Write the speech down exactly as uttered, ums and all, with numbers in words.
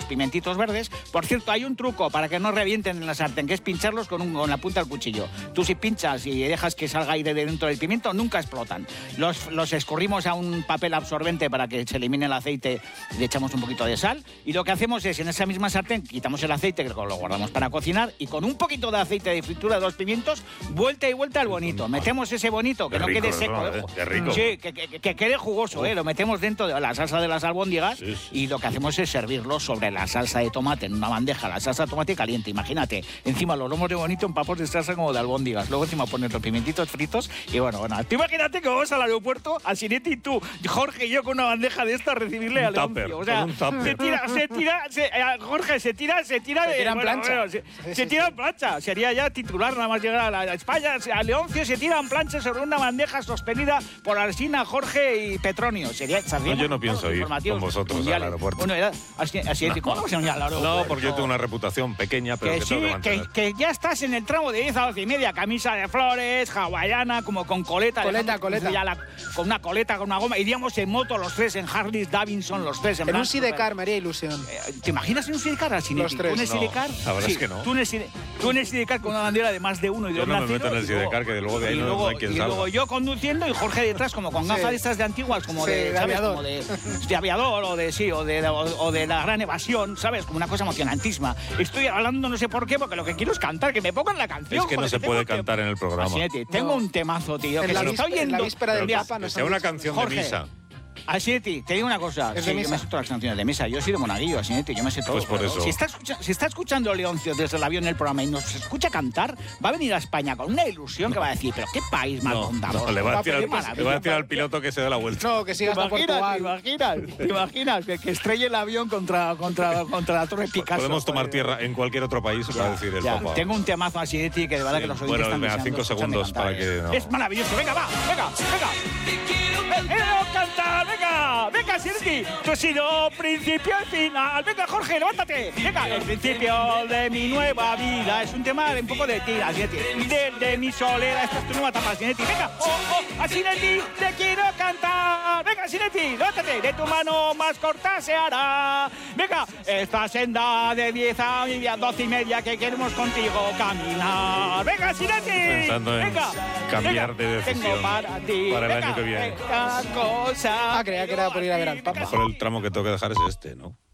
pimentitos verdes. Por cierto, hay un truco para que no revienten en la sartén, que es pincharlos con, un, con la punta del cuchillo. Tú si pinchas y dejas que salga aire de dentro del pimiento, nunca explotan. Los, los escurrimos a un papel absorbente para que se elimine el aceite, le echamos un poquito de sal y lo que hacemos es, en esa misma sartén, quitamos el aceite, que lo guardamos para cocinar, y con un poquito de aceite de fritura de los pimientos, vuelta y vuelta al bonito. Metemos ese bonito, que qué no rico, quede seco. ¿no? ¿eh? Qué rico. Sí, que, que, que quede jugoso, ¿eh? Lo metemos dentro de la salsa de las albóndigas sí, sí. y lo que hacemos es servirlo sobre la salsa de tomate en una bandeja, la salsa de tomate caliente, imagínate. Encima los lomos de bonito en papos de salsa como de albóndigas. Luego encima poner los pimentitos fritos y bueno, bueno. Tú imagínate que vamos al aeropuerto, a Sinetti y tú, Jorge y yo con una bandeja de esta a recibirle a Leoncio. O sea, se tira, se tira, se, eh, Jorge se tira, se tira se de... tira en bueno, plancha. bueno, se, se, se tira en plancha. Sería ya titular nada más llegar a, la, a España. A Leoncio se tira en plancha sobre una bandeja sostenida por Alsina, Jorge y Petronio. Sería, no, yo no pienso ir con vosotros mundiales. Al aeropuerto. Bueno, era, así, así no. ¿Cómo se llama al aeropuerto? No, porque yo tengo una reputación pequeña, pero que, que sí, tengo que mantener. Que, que ya estás en el tramo de diez a doce y media, camisa de flores, hawaiana, como con coleta. Coleta, coleta. Ya la, con una coleta, con una goma. Iríamos en moto los tres, en Harley Davidson los tres. En, en blanco, un sidecar, me haría ilusión. Eh, ¿Te imaginas en un sidecar, Alsina? Los tres. ¿Tú en el no, sidecar? la verdad sí, es que no. Tú en el, tú en el sidecar con una bandera de más de uno y de yo un no nacido, me meto en el sidecar, que de luego de ahí y no, luego, no hay quien y salga. luego yo conduciendo y Jorge detrás como con gafas sí. de estas de antiguas, como sí, de, de ¿sabes? aviador. Como de, de aviador o de sí, o de, o, o de la gran evasión, ¿sabes? Como una cosa emocionantísima. Estoy hablando no sé por qué, porque lo que quiero es cantar, que me pongan la canción. Es que no joder, se que puede tengo cantar que... en el programa. Así, tengo no. un temazo, tío, en que la se lo está víspera, oyendo. en la víspera del Pero Papa que nos sea han una dicho. canción Jorge, de misa. Asinetti, te digo una cosa. Es Sí, de yo misa. me sé todas las canciones de misa. Yo soy de monaguillo, Asinetti, yo me sé todo. Pues por claro. eso. Si está, escucha, si está escuchando Leoncio desde el avión en el programa y nos escucha cantar, va a venir a España con una ilusión que va a decir, pero qué país más No, bondador. no, le va a decir, Qué al, maravilla. le va a decir al piloto que se dé la vuelta. No, que siga ¿Te hasta imaginas, Portugal. ¿Te imaginas? ¿Te imaginas? Que, que estrelle el avión contra, contra, contra la Torre Picasso. Podemos tomar joder. tierra en cualquier otro país, va a decir el Ya, Papa. tengo un temazo a Asinetti que de verdad Sí, que los oyentes bueno, están venga, deseando cinco escucharme segundos cantar, para que ¿eh? no. Es maravilloso. Venga, va, venga, venga. ¡Eh, eh, cantar! ¡Venga! ¡Venga, Asinetti! Tú has sido principio y final. ¡Venga, Jorge, levántate! ¡Venga! El principio de mi nueva vida. Es un tema de un poco de ti, Asinetti. Desde mi soledad, esta es tu nueva etapa, Asinetti. ¡Venga! ¡Oh, oh! ¡Asinetti, te quiero cantar! ¡Venga, Asinetti, levántate! De tu mano más corta se hará. ¡Venga! Esta senda de diez a doce y media que queremos contigo caminar. ¡Venga, Asinetti! Pensando en venga, cambiar venga, de decisión tengo para ti. para el venga, año que viene. venga, cosa. Ah, creía que era por ir a ver al Papa. Mejor el tramo que tengo que dejar es este, ¿no?